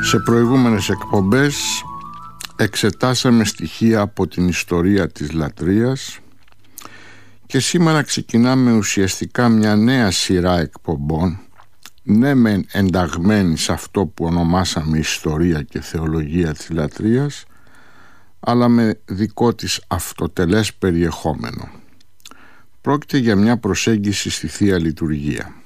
Σε προηγούμενες εκπομπές εξετάσαμε στοιχεία από την ιστορία της λατρείας και σήμερα ξεκινάμε ουσιαστικά μια νέα σειρά εκπομπών, ναι μεν ενταγμένη σε αυτό που ονομάσαμε ιστορία και θεολογία της λατρείας, αλλά με δικό της αυτοτελές περιεχόμενο. Πρόκειται για μια προσέγγιση στη Θεία Λειτουργία.